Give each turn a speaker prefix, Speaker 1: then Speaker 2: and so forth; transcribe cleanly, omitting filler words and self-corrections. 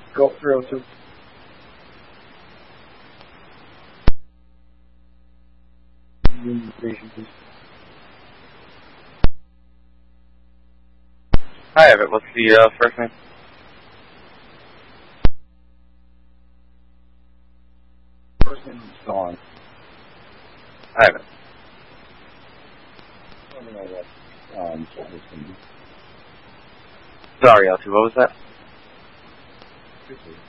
Speaker 1: Go 302. Station, please.
Speaker 2: Hi, Everett. What's the first name?
Speaker 1: First name is Dawn.
Speaker 2: Hi, Everett.
Speaker 1: I don't know what this can be.
Speaker 2: Sorry, L2. What was that?